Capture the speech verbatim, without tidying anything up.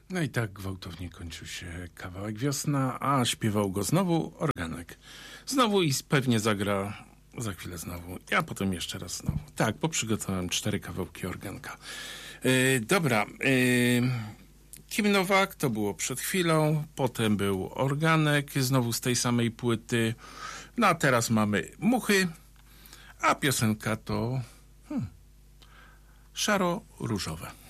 No i tak gwałtownie kończył się kawałek Wiosna, a śpiewał go znowu organek. Znowu i pewnie zagra za chwilę znowu, a potem jeszcze raz znowu. Tak, bo przygotowałem cztery kawałki organka. Yy, dobra, yy, Kim Nowak to było przed chwilą, potem był organek, znowu z tej samej płyty. No a teraz mamy Muchy, a piosenka to hmm, Szaro-różowe.